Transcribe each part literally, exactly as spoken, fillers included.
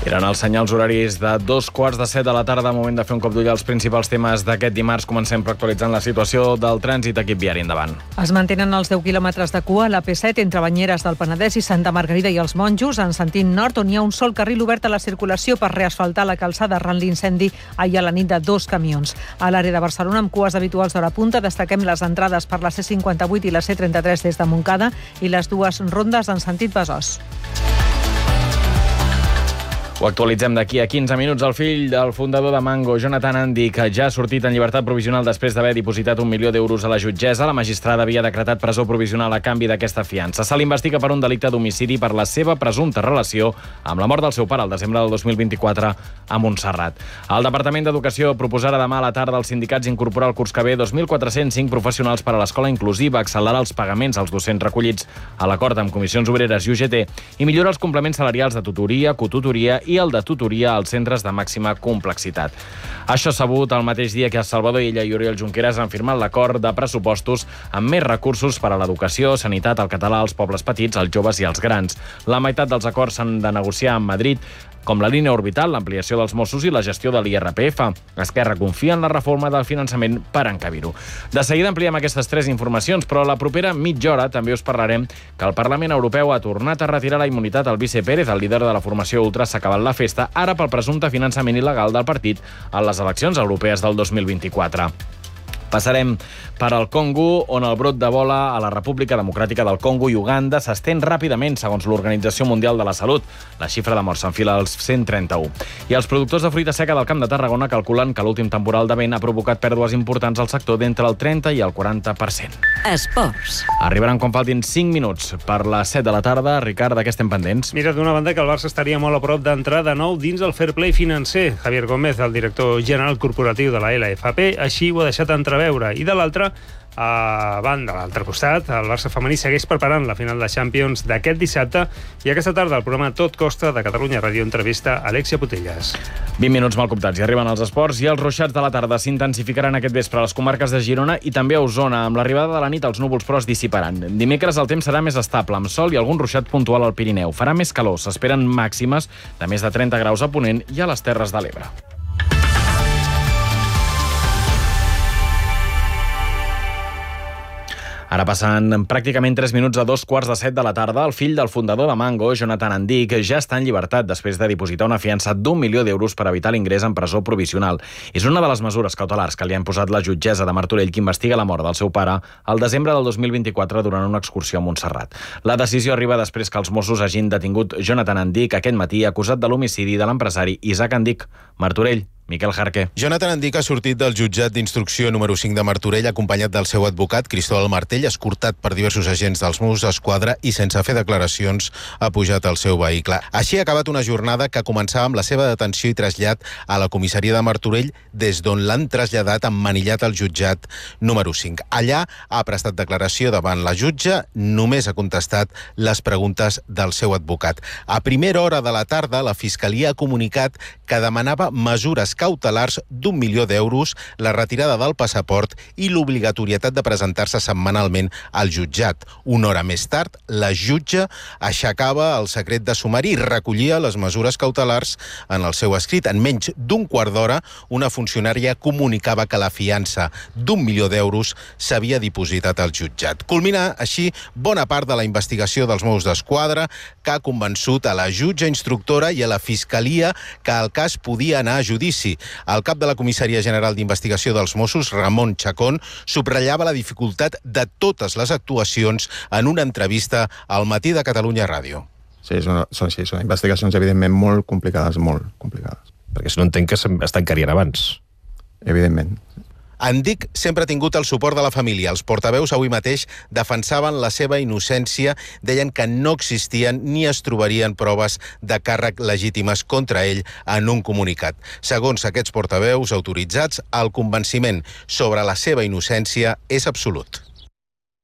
Eren els senyals horaris de dos quarts de set de la tarda, moment de fer un cop d'ull als principals temes d'aquest dimarts. Comencem per actualitzant la situació del trànsit. Equip viari, endavant. Es mantenen els deu quilòmetres de cua a la P set entre Banyeres del Penedès i Santa Margarida i els Monjos, en sentit nord, on hi ha un sol carril obert a la circulació per reasfaltar la calçada arran l'incendi ahir a la nit de dos camions. A l'àrea de Barcelona, amb cues habituals d'hora punta, destaquem les entrades per la C cinquanta-vuit i la C trenta-tres des de Montcada i les dues rondes en sentit Besòs. Ho actualitzem d'aquí a quinze minuts. El fill del fundador de Mango, Jonathan Andy, que ja ha sortit en llibertat provisional després d'haver dipositat un milió d'euros a la jutgessa. La magistrada havia decretat presó provisional a canvi d'aquesta fiança. Se l'investiga per un delicte d'homicidi per la seva presumpta relació amb la mort del seu pare el desembre del dos mil vint-i-quatre a Montserrat. El Departament d'Educació proposarà demà a la tarda als sindicats incorporar el curs que ve dos mil quatre-cents cinc professionals per a l'escola inclusiva, accelerar els pagaments als docents recollits a l'acord amb Comissions Obreres i U G T i millorar els complements salarials de tutoria, cotutoria i el de tutoria als centres de màxima complexitat. Això s'ha sabut el mateix dia que Salvador Illa i Oriol Junqueras han firmat l'acord de pressupostos amb més recursos per a l'educació, sanitat, el català, els pobles petits, els joves i els grans. La meitat dels acords s'han de negociar amb Madrid, com la línia orbital, l'ampliació dels Mossos i la gestió de l'I R P F. Esquerra confia en la reforma del finançament per encabir-ho. De seguida ampliem aquestes tres informacions, però a la propera mitja hora també us parlarem que el Parlament Europeu ha tornat a retirar la immunitat al vice Pérez, el líder de la formació ultra. S'ha acabat la festa, ara pel presumpte finançament il·legal del partit a les eleccions europees del dos mil vint-i-quatre. Passarem per al Congo, on el brot d'Ebola a la República Democràtica del Congo i Uganda s'estén ràpidament, segons l'Organització Mundial de la Salut. La xifra de morts s'enfila als cent trenta-u. I els productors de fruita seca del Camp de Tarragona calculen que l'últim temporal de vent ha provocat pèrdues importants al sector d'entre el trenta i el quaranta per cent. Esports. Arribaran quan faltin cinc minuts per les set de la tarda. Ricard, de què estem pendents? Mira, d'una banda que el Barça estaria molt a prop d'entrar de nou dins el fair play financer. Javier Gómez, el director general corporatiu de la L F P, així ho ha deixat entreveure. I de l'altra, a banda, a l'altre costat, el Barça femení segueix preparant la final de Champions d'aquest dissabte i aquesta tarda el programa Tot Costa de Catalunya Ràdio entrevista Alexia Putellas. vint minuts mal comptats i arriben els esports i els ruixats de la tarda s'intensificaran aquest vespre a les comarques de Girona i també a Osona. Amb l'arribada de la nit els núvols però es dissiparan. Dimecres el temps serà més estable, amb sol i algun ruixat puntual al Pirineu. Farà més calor, s'esperen màximes de més de trenta graus a Ponent i a les Terres de l'Ebre. Ara passen pràcticament tres minuts a dos quarts de set de la tarda, el fill del fundador de Mango, Jonathan Andy, que ja està en llibertat després de dipositar una fiança d'un milió d'euros per evitar l'ingrés en presó provisional. És una de les mesures cautelars que li ha imposat la jutgessa de Martorell, que investiga la mort del seu pare al desembre del dos mil vint-i-quatre durant una excursió a Montserrat. La decisió arriba després que els Mossos hagin detingut Jonathan Andy aquest matí, acusat de l'homicidi de l'empresari Isaac Andic. Martorell, Miquel Jarque. Jonathan Andic ha sortit del jutjat d'instrucció número cinc de Martorell acompanyat del seu advocat, Cristóbal Martell, escortat per diversos agents dels Mossos d'Esquadra i sense fer declaracions ha pujat al seu vehicle. Així ha acabat una jornada que començava amb la seva detenció i trasllat a la comissaria de Martorell, des d'on l'han traslladat emmanillat al jutjat número cinc. Allà ha prestat declaració davant la jutge, només ha contestat les preguntes del seu advocat. A primera hora de la tarda, la Fiscalia ha comunicat que demanava mesures cautelars d'un milió d'euros, la retirada del passaport i l'obligatorietat de presentar-se setmanalment al jutjat. Una hora més tard, la jutge aixecava el secret de sumari i recollia les mesures cautelars en el seu escrit. En menys d'un quart d'hora, una funcionària comunicava que la fiança d'un milió d'euros s'havia dipositat al jutjat. Culmina així bona part de la investigació dels Mossos d'Esquadra, que ha convençut a la jutge instructora i a la Fiscalia que el cas podia anar a judici. El cap de la Comissaria General d'Investigació dels Mossos, Ramon Chacón, subratllava la dificultat de totes les actuacions en una entrevista al Matí de Catalunya Ràdio. Sí, són, són, sí, són investigacions evidentment molt complicades, molt complicades. Perquè si no entenc que es tancarien abans. Evidentment. Andic sempre ha tingut el suport de la família. Els portaveus avui mateix defensaven la seva innocència, deien que no existien ni es trobarien proves de càrrec legítimes contra ell en un comunicat. Segons aquests portaveus autoritzats, el convenciment sobre la seva innocència és absolut.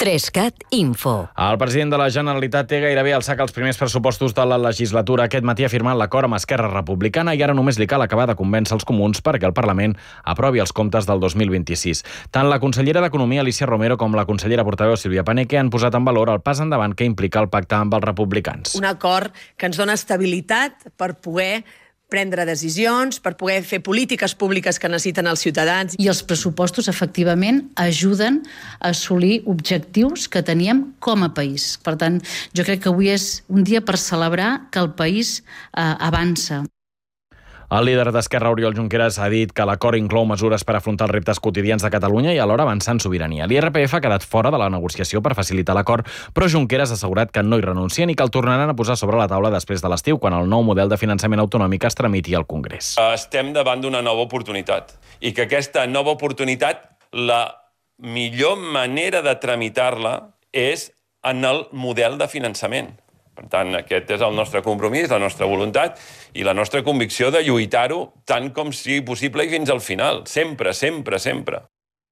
Trescat Info. El president de la Generalitat té gairebé al sac els primers pressupostos de la legislatura. Aquest matí ha firmat l'acord amb Esquerra Republicana i ara només li cal acabar de convèncer els comuns perquè el Parlament aprovi els comptes del dos mil vint-i-sis. Tant la consellera d'Economia, Alícia Romero, com la consellera portaveu, Sílvia Paneque, han posat en valor el pas endavant que implica el pacte amb els republicans. Un acord que ens dona estabilitat per poder prendre decisions, per poder fer polítiques públiques que necessiten els ciutadans. I els pressupostos, efectivament, ajuden a assolir objectius que teníem com a país. Per tant, jo crec que avui és un dia per celebrar que el país eh, avança. El líder d'Esquerra, Oriol Junqueras, ha dit que l'acord inclou mesures per afrontar els reptes quotidians de Catalunya i alhora avançar en sobirania. L'I R P F ha quedat fora de la negociació per facilitar l'acord, però Junqueras ha assegurat que no hi renuncien i que el tornaran a posar sobre la taula després de l'estiu, quan el nou model de finançament autonòmic es tramiti al Congrés. Estem davant d'una nova oportunitat i que aquesta nova oportunitat, la millor manera de tramitar-la és en el model de finançament. Per tant, aquest és el nostre compromís, la nostra voluntat i la nostra convicció de lluitar-ho tant com sigui possible i fins al final. Sempre, sempre, sempre.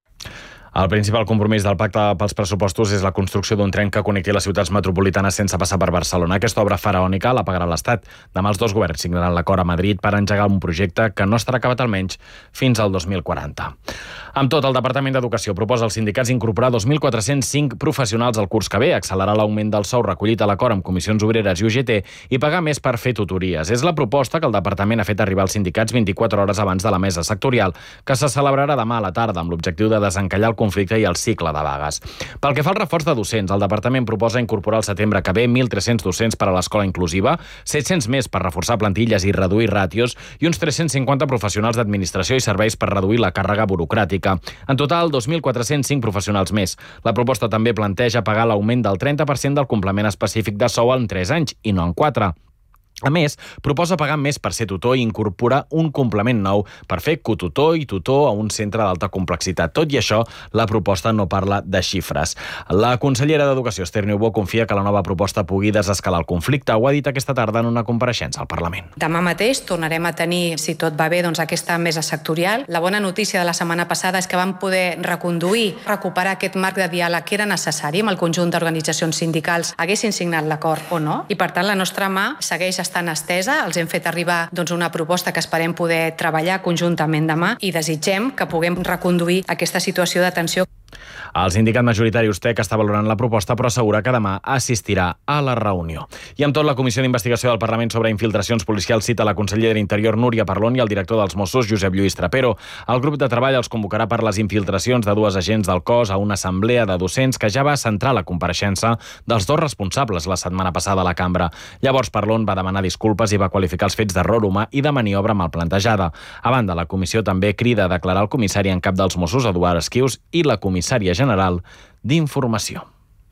El principal compromís del pacte pels pressupostos és la construcció d'un tren que connecti les ciutats metropolitanes sense passar per Barcelona. Aquesta obra faraònica la pagarà l'Estat. Demà els dos governs signaran l'acord a Madrid per engegar un projecte que no estarà acabat almenys fins al dos mil quaranta. Amb tot, el Departament d'Educació proposa als sindicats incorporar dos mil quatre-cents cinc professionals al curs que ve, accelerar l'augment del sou recollit a l'acord amb Comissions Obreres i U G T i pagar més per fer tutories. És la proposta que el departament ha fet arribar als sindicats vint-i-quatre hores abans de la mesa sectorial, que se celebrarà demà a la tarda amb l'objectiu de desencallar el conflicte i el cicle de vagues. Pel que fa al reforç de docents, el departament proposa incorporar al setembre que ve mil tres-cents docents per a l'escola inclusiva, set-cents més per reforçar plantilles i reduir ràtios i uns tres-cents cinquanta professionals d'administració i serveis per reduir la càrrega burocràtica. En total, dos mil quatre-cents cinc professionals més. La proposta també planteja pagar l'augment del trenta per cent del complement específic de sou en tres anys i no en quatre. A més, proposa pagar més per ser tutor i incorporar un complement nou per fer cotutor i tutor a un centre d'alta complexitat. Tot i això, la proposta no parla de xifres. La consellera d'Educació, Esther Niubó, confia que la nova proposta pugui desescalar el conflicte. Ho ha dit aquesta tarda en una compareixença al Parlament. Demà mateix tornarem a tenir, si tot va bé, doncs aquesta mesa sectorial. La bona notícia de la setmana passada és que vam poder reconduir, recuperar aquest marc de diàleg que era necessari amb el conjunt d'organitzacions sindicals, haguessin signat l'acord o no. I per tant, la nostra mà segueix estant estan estesa, els hem fet arribar doncs, una proposta que esperem poder treballar conjuntament demà i desitgem que puguem reconduir aquesta situació de tensió. El sindicat majoritari Ustec està valorant la proposta, però assegura que demà assistirà a la reunió. I amb tot, la Comissió d'Investigació del Parlament sobre infiltracions policials cita la consellera d'Interior, Núria Parlon, i el director dels Mossos, Josep Lluís Trapero. El grup de treball els convocarà per les infiltracions de dues agents del cos a una assemblea de docents que ja va centrar la compareixença dels dos responsables la setmana passada a la cambra. Llavors, Parlon va demanar disculpes i va qualificar els fets d'error humà i de maniobra mal plantejada. A banda, la comissió també crida a declarar el comissari en cap dels Mossos, Eduard Esquius, i la comissària general d'Informació.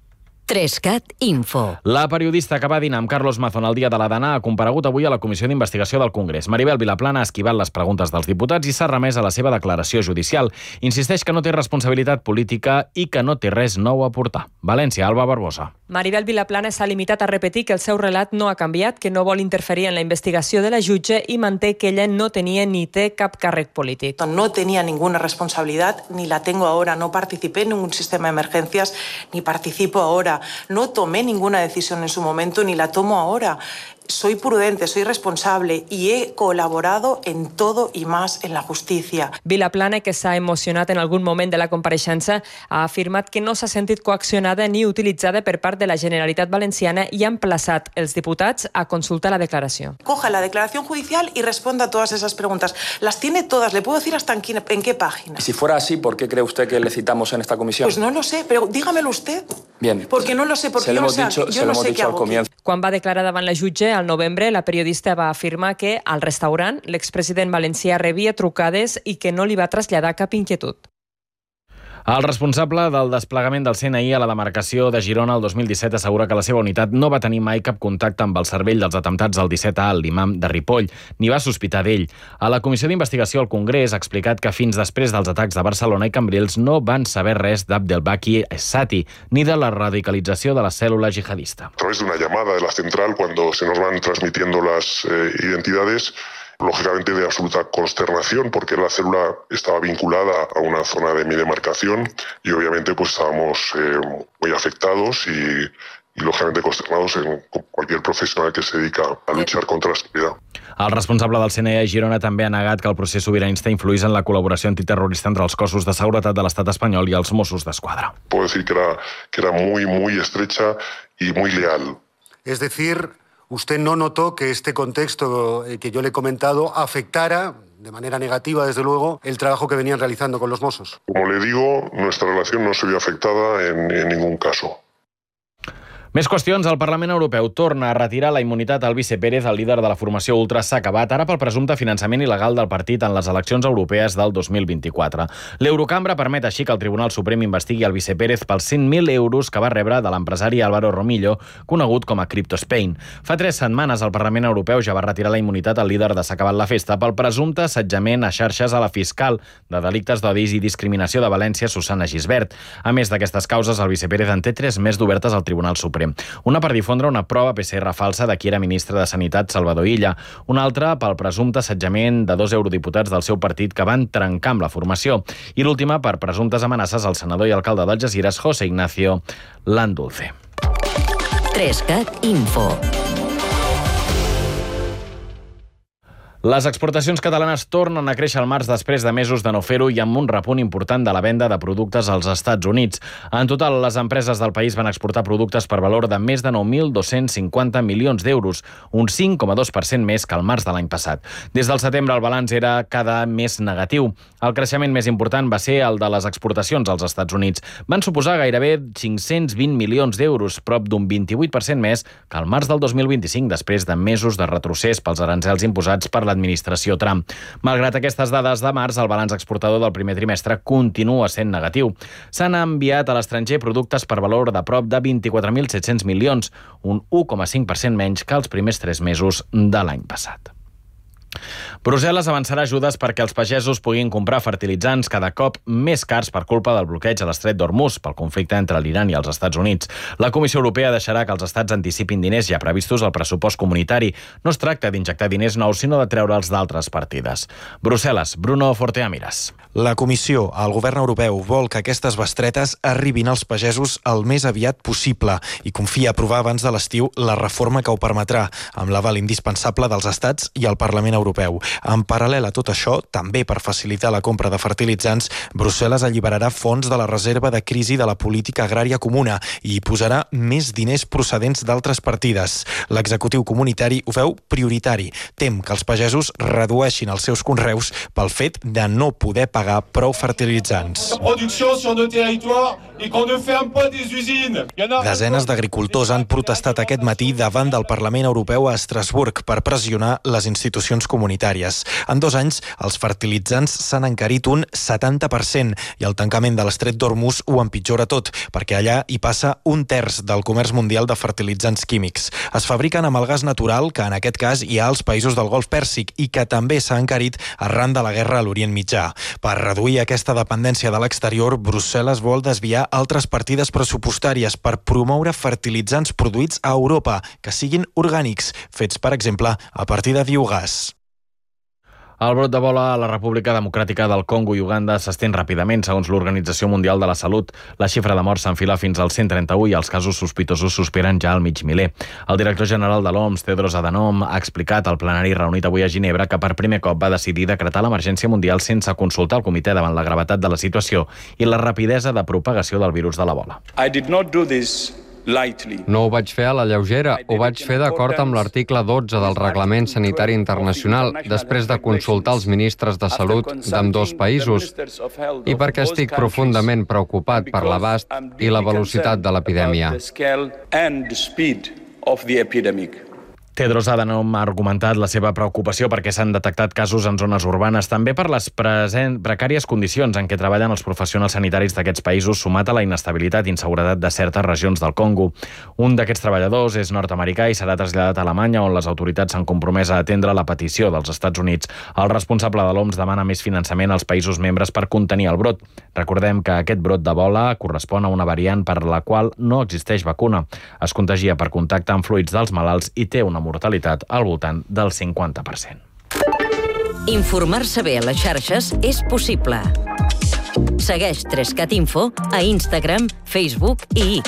Trescat Info. La periodista que va dinar amb Carlos Mazón el dia de la Dana ha comparegut avui a la Comissió d'Investigació del Congrés. Maribel Vilaplana ha esquivat les preguntes dels diputats i s'ha remès a la seva declaració judicial. Insisteix que no té responsabilitat política i que no té res nou a aportar. València, Alba Barbosa. Maribel Vilaplana s'ha limitat a repetir que el seu relat no ha canviat, que no vol interferir en la investigació de la jutge i manté que ella no tenia ni té cap càrrec polític. No tenía ninguna responsabilidad, ni la tengo ahora. No participé en ningún sistema de emergencias, ni participo ahora. No tomé ninguna decisión en su momento, ni la tomo ahora. Soy prudente, soy responsable y he colaborado en todo y más en la justícia. Vilaplana, que s'ha emocionat en algun moment de la compareixença, ha afirmat que no s'ha sentit coaccionada ni utilitzada per part de la Generalitat Valenciana i ha emplaçat els diputats a consultar la declaració. Coja la declaración judicial y responda a todas esas preguntas. Las tiene todas, le puedo decir hasta en qué, en qué página. Y si fuera así, ¿por qué cree usted que le citamos en esta comisión? Pues no lo sé, pero dígamelo usted. Bien. Porque no lo sé, porque se yo lo no sé, dicho, yo se no lo hemos sé qué dicho al hago. comienzo. Quan va declarar davant la jutge, al novembre, la periodista va afirmar que al restaurant l'expresident valencià rebia trucades i que no li va traslladar cap inquietud. El responsable del desplegament del C N I a la demarcació de Girona el dos mil disset assegura que la seva unitat no va tenir mai cap contacte amb el cervell dels atemptats del disset A, l'imam de Ripoll, ni va sospitar d'ell. A la Comissió d'Investigació al Congrés ha explicat que fins després dels atacs de Barcelona i Cambrils no van saber res d'Abdelbaki Sati ni de la radicalització de la cèl·lula jihadista. A través de una llamada de la central, cuando se nos van transmitiendo las eh, identidades, lógicamente de absoluta consternación, porque la célula estaba vinculada a una zona de mi demarcación y obviamente pues estábamos eh, muy afectados y, y lógicamente consternados en cualquier profesional que se dedica a luchar contra la seguridad. El responsable del C N I a Girona també ha negat que el procés sobiranista influís en la col·laboració antiterrorista entre els cossos de seguretat de l'estat espanyol i els Mossos d'Esquadra. Puedo decir que era, que era muy, muy estrecha y muy leal. Es decir, usted no notó que este contexto que yo le he comentado afectara, de manera negativa, desde luego, el trabajo que venían realizando con los Mossos. Como le digo, nuestra relación no se vio afectada en, en ningún caso. Més qüestions. El Parlament Europeu torna a retirar la immunitat al vice Pérez, el líder de la formació ultra s'ha acabat, ara pel presumpte finançament il·legal del partit en les eleccions europees del dos mil vint-i-quatre. L'Eurocambra permet així que el Tribunal Suprem investigui el vice Pérez pels cent mil euros que va rebre de l'empresari Álvaro Romillo, conegut com a Crypto Spain. Fa tres setmanes el Parlament Europeu ja va retirar la immunitat al líder de S'ha acabat la festa pel presumpte assetjament a xarxes a la fiscal de delictes d'odis i discriminació de València, Susana Gisbert. A més d'aquestes causes, el vice Pérez en té tres més d'obertes al Tribunal Suprem. Una per difondre una prova P C R falsa de qui era ministre de Sanitat, Salvador Illa. Una altra pel presumpte assetjament de dos eurodiputats del seu partit que van trencar amb la formació. I l'última per presumptes amenaces al senador i alcalde d'Algesires, José Ignacio Landulce. trescat Info. Les exportacions catalanes tornen a créixer al març després de mesos de no fer-ho i amb un repunt important de la venda de productes als Estats Units. En total, les empreses del país van exportar productes per valor de més de nou mil dos-cents cinquanta milions d'euros, un cinc coma dos per cent més que el març de l'any passat. Des del setembre el balanç era cada més negatiu. El creixement més important va ser el de les exportacions als Estats Units. Van suposar gairebé cinc-cents vint milions d'euros, prop d'un vint-i-vuit per cent més que el març del dos mil vint-i-cinc, després de mesos de retrocés pels aranzels imposats per l'administració Trump. Malgrat aquestes dades de març, el balanç exportador del primer trimestre continua sent negatiu. S'han enviat a l'estranger productes per valor de prop de vint-i-quatre mil set-cents milions, un u coma cinc per cent menys que els primers tres mesos de l'any passat. Brussel·les avançarà ajudes perquè els pagesos puguin comprar fertilitzants cada cop més cars per culpa del bloqueig a l'estret d'Hormuz pel conflicte entre l'Iran i els Estats Units. La Comissió Europea deixarà que els estats anticipin diners ja previstos al pressupost comunitari. No es tracta d'injectar diners nous, sinó de treure'ls d'altres partides. Brussel·les, Bruno Forteamiras. La Comissió, el govern europeu, vol que aquestes bestretes arribin als pagesos el més aviat possible i confia aprovar abans de l'estiu la reforma que ho permetrà, amb l'aval indispensable dels estats i el Parlament Europeu. En paral·lel a tot això, també per facilitar la compra de fertilitzants, Brussel·les alliberarà fons de la reserva de crisi de la política agrària comuna i hi posarà més diners procedents d'altres partides. L'executiu comunitari ho veu prioritari. Tem que els pagesos redueixin els seus conreus pel fet de no poder pagar prou fertilitzants. Desenes d'agricultors han protestat aquest matí davant del Parlament Europeu a Estrasburg per pressionar les institucions comunitàries. En dos anys, els fertilitzants s'han encarit un setanta per cent i el tancament de l'estret d'Hormuz ho empitjora tot, perquè allà hi passa un terç del comerç mundial de fertilitzants químics. Es fabriquen amb el gas natural, que en aquest cas hi ha als països del Golf Pèrsic i que també s'ha encarit arran de la guerra a l'Orient Mitjà. Per reduir aquesta dependència de l'exterior, Brussel·les vol desviar altres partides pressupostàries per promoure fertilitzants produïts a Europa que siguin orgànics, fets, per exemple, a partir de biogàs. El brot d'Ebola a la República Democràtica del Congo i Uganda s'estén ràpidament, segons l'Organització Mundial de la Salut. La xifra de morts s'enfila fins als cent trenta-u i els casos sospitosos superen ja el mig miler. El director general de l'O M S, Tedros Adhanom, ha explicat al plenari reunit avui a Ginebra que per primer cop va decidir decretar l'emergència mundial sense consultar el comitè davant la gravetat de la situació i la rapidesa de propagació del virus de l'Ebola. I did not do this No ho vaig fer a la lleugera, ho vaig fer d'acord amb l'article dotze del Reglament Sanitari Internacional, després de consultar els ministres de Salut d'ambdós països i perquè estic profundament preocupat per l'abast i la velocitat de l'epidèmia. Tedros Adhanom ha argumentat la seva preocupació perquè s'han detectat casos en zones urbanes, també per les present, precàries condicions en què treballen els professionals sanitaris d'aquests països, sumat a la inestabilitat i inseguretat de certes regions del Congo. Un d'aquests treballadors és nord-americà i serà traslladat a Alemanya, on les autoritats s'han compromès a atendre la petició dels Estats Units. El responsable de l'O M S demana més finançament als països membres per contenir el brot. Recordem que aquest brot d'Ebola correspon a una variant per la qual no existeix vacuna. Es contagia per contacte amb fluids dels malalts i té una mortalitat al voltant del cinquanta per cent. Informar-se bé a les xarxes és possible. Segueix tres cat Info a Instagram, Facebook i X.